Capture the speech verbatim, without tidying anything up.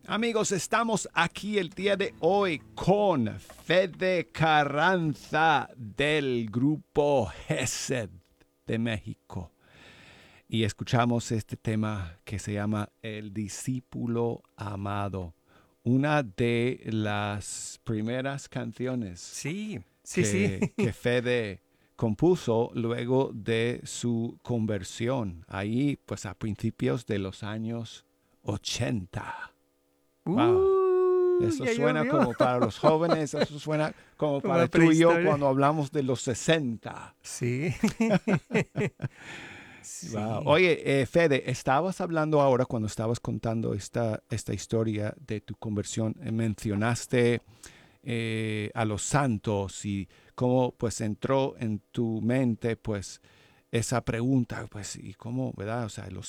Amigos, estamos aquí el día de hoy con Fede Carranza del grupo Gesed de México. Y escuchamos este tema que se llama El discípulo amado. Una de las primeras canciones Sí, sí, sí. que, que Fede compuso luego de su conversión, ahí pues a principios de los años ochenta. Wow, Uh, eso ya suena llovió. como para los jóvenes, eso suena como Como la para tú y yo prehistoria. cuando hablamos de los sesenta. Sí. Wow. Sí. Oye, eh, Fede, estabas hablando ahora cuando estabas contando esta, esta historia de tu conversión, eh, mencionaste eh, a los santos y cómo pues entró en tu mente pues esa pregunta, pues, y cómo, ¿verdad? O sea, los